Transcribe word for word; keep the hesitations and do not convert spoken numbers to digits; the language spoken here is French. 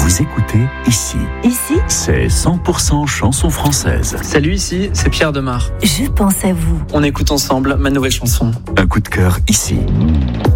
Vous écoutez Ici. Ici, C'est cent pour cent chanson française. Salut, ici, c'est Pierre Demar. je pense à vous. On écoute ensemble ma nouvelle chanson. Un coup de cœur ici.